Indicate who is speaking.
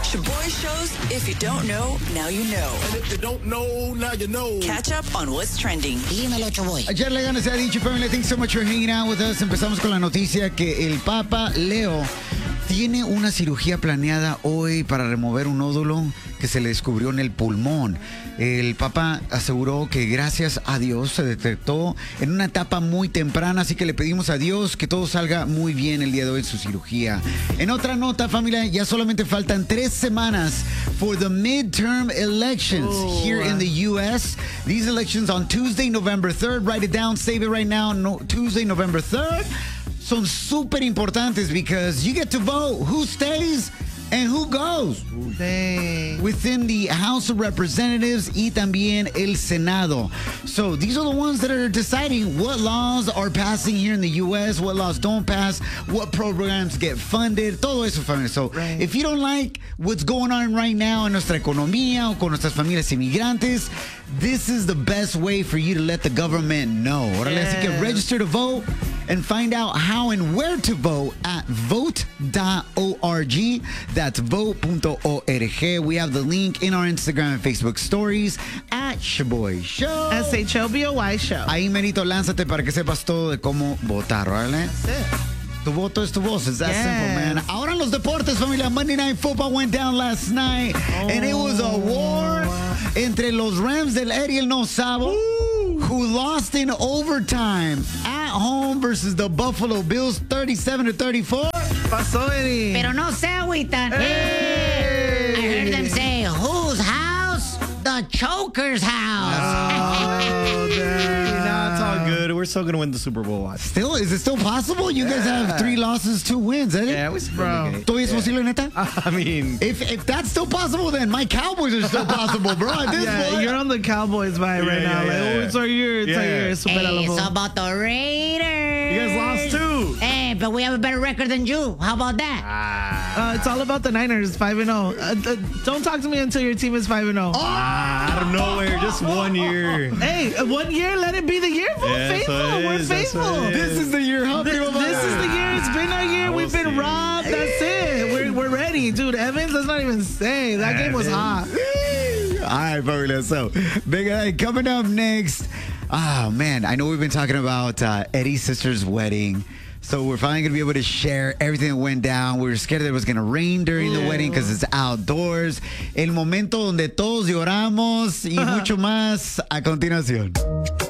Speaker 1: Shaboy shows, if you don't know, now you know.
Speaker 2: And if you don't know, now you know.
Speaker 1: Catch up on what's trending.
Speaker 3: Dímelo, Shaboy.
Speaker 4: Ayer le ganas se ha dicho, family, thanks so much for hanging out with us. Empezamos con la noticia que el Papa Leo tiene una cirugía planeada hoy para remover un nódulo que se le descubrió en el pulmón. El Papa aseguró que gracias a Dios se detectó en una etapa muy temprana, así que le pedimos a Dios que todo salga muy bien el día de hoy en su cirugía. En otra nota, familia, ya solamente faltan 3 semanas for the midterm elections here in the U.S. These elections on Tuesday, November 3rd. Write it down, save it right now. Tuesday, November 3rd. Son súper importantes because you get to vote who stays and who goes within the House of Representatives y también el Senado. So these are the ones that are deciding what laws are passing here in the U.S., what laws don't pass, what programs get funded, todo eso, familia. So if you don't like what's going on right now en nuestra economía o con nuestras familias inmigrantes, this is the best way for you to let the government know. Órale, así que register to vote and find out how and where to vote at vote.org. That's vote.org. We have the link in our Instagram and Facebook stories at Shaboy Show.
Speaker 5: SHOBOY Show.
Speaker 4: Ahí, Merito, lánzate para que sepas todo de cómo votar, ¿vale? Tu voto es tu voz. It's that simple, man. Ahora en los deportes, familia. Monday Night Football went down last night, and it was a war entre los Rams del Eddie El No Sabo, who lost in overtime at home versus the Buffalo Bills, 37-34.
Speaker 5: Pasó, Eddie.
Speaker 3: Pero no se agüitan.
Speaker 5: Hey.
Speaker 3: I heard them say, whose house? The Choker's house.
Speaker 5: Oh, dang.
Speaker 6: Nah, it's all good. We're still going to win the Super Bowl.
Speaker 4: Is it still possible? You guys have 3 losses, 2 wins, eh?
Speaker 6: Yeah, we
Speaker 5: Bro.
Speaker 4: ¿Todavía es posible, neta?
Speaker 6: I mean,
Speaker 4: If that's still possible, then my Cowboys are still possible, bro. At this point.
Speaker 5: You're on the Cowboys vibe right now.
Speaker 6: yeah.
Speaker 5: It's our year. It's our year.
Speaker 3: Hey, it's about the Raiders.
Speaker 6: you guys lost too.
Speaker 3: Hey, but we have a better record than you. How about that?
Speaker 5: It's all about the Niners, 5-0. Don't talk to me until your team is 5-0.
Speaker 6: Out of nowhere, just 1 year.
Speaker 5: Hey, 1 year, let it be the year. We're
Speaker 6: Yeah,
Speaker 5: faithful.
Speaker 6: so it
Speaker 5: We're
Speaker 6: is, that's what
Speaker 5: faithful.
Speaker 6: it is.
Speaker 4: This is the year, huh?
Speaker 5: This is the year. It's been our year.
Speaker 6: We'll
Speaker 5: We've been
Speaker 6: see.
Speaker 5: robbed. That's it. We're ready. Dude, Evans, let's not even say. That game was hot.
Speaker 4: All right, familia. So, Big Eye, coming up next. Oh, man. I know we've been talking about Eddie's sister's wedding. So we're finally going to be able to share everything that went down. We were scared that it was going to rain during the wedding because it's outdoors. El momento donde todos lloramos y mucho más a continuación.